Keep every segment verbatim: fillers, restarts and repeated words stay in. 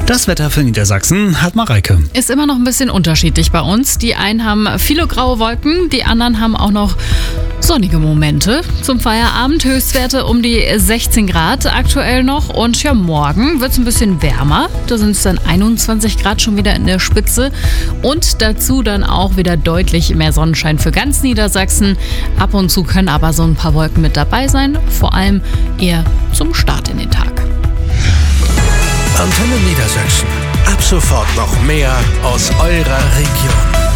Das Wetter für Niedersachsen hat Mareike. Ist immer noch ein bisschen unterschiedlich bei uns. Die einen haben viele graue Wolken, die anderen haben auch noch sonnige Momente. Zum Feierabend Höchstwerte um die sechzehn Grad aktuell noch. Und ja, morgen wird es ein bisschen wärmer. Da sind es dann einundzwanzig Grad schon wieder in der Spitze. Und dazu dann auch wieder deutlich mehr Sonnenschein für ganz Niedersachsen. Ab und zu können aber so ein paar Wolken mit dabei sein. Vor allem eher zum Start in den Tag. Antenne Niedersachsen. Ab sofort noch mehr aus eurer Region.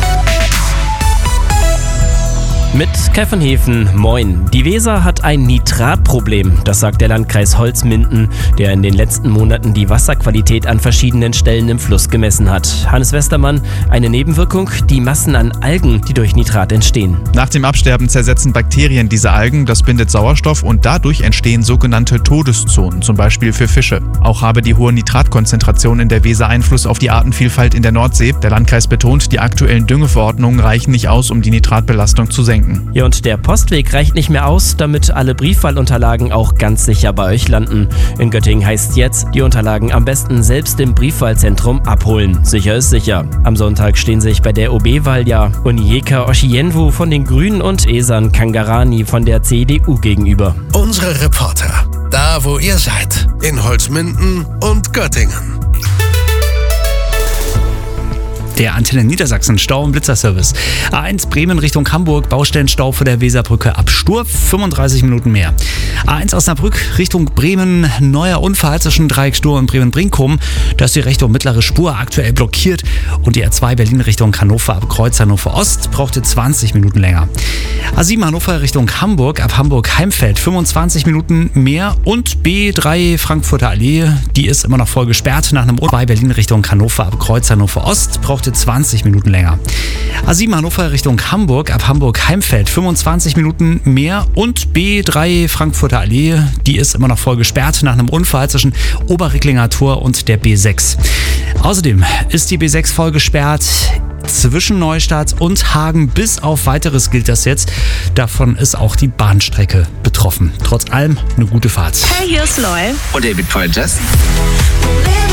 Mit Kevin Hefen, moin. Die Weser hat ein Nitratproblem, das sagt der Landkreis Holzminden, der in den letzten Monaten die Wasserqualität an verschiedenen Stellen im Fluss gemessen hat. Hannes Westermann, eine Nebenwirkung, die Massen an Algen, die durch Nitrat entstehen. Nach dem Absterben zersetzen Bakterien diese Algen, das bindet Sauerstoff und dadurch entstehen sogenannte Todeszonen, zum Beispiel für Fische. Auch habe die hohe Nitratkonzentration in der Weser Einfluss auf die Artenvielfalt in der Nordsee. Der Landkreis betont, die aktuellen Düngeverordnungen reichen nicht aus, um die Nitratbelastung zu senken. Ja, und der Postweg reicht nicht mehr aus, damit alle Briefwahlunterlagen auch ganz sicher bei euch landen. In Göttingen heißt jetzt, die Unterlagen am besten selbst im Briefwahlzentrum abholen. Sicher ist sicher. Am Sonntag stehen sich bei der O B-Wahl ja Onyeka Oshienwu von den Grünen und Esan Kangarani von der C D U gegenüber. Unsere Reporter, da wo ihr seid, in Holzminden und Göttingen. Der Antenne Niedersachsen Stau- und Blitzerservice. A eins Bremen Richtung Hamburg, Baustellenstau vor der Weserbrücke ab Sturf, fünfunddreißig Minuten mehr. A eins Osnabrück Richtung Bremen, neuer Unfall zwischen Dreieck Stur und Bremen-Brinkum. Da ist die rechte und mittlere Spur aktuell blockiert. Und die A zwei Berlin Richtung Hannover ab Kreuz Hannover Ost brauchte zwanzig Minuten länger. A sieben Hannover Richtung Hamburg ab Hamburg-Heimfeld, fünfundzwanzig Minuten mehr. Und B drei Frankfurter Allee, die ist immer noch voll gesperrt nach einem Unfall. Berlin Richtung Hannover ab Kreuz Hannover Ost brauchte zwanzig Minuten länger. A sieben Hannover Richtung Hamburg ab Hamburg-Heimfeld, fünfundzwanzig Minuten mehr. Und B drei Frankfurter Allee, die ist immer noch voll gesperrt nach einem Unfall zwischen Oberricklinger Tor und der B sechs. Außerdem ist die B sechs voll gesperrt zwischen Neustadt und Hagen. Bis auf Weiteres gilt das jetzt. Davon ist auch die Bahnstrecke betroffen. Trotz allem eine gute Fahrt. Hey, hier ist Loy. Und David Poitras.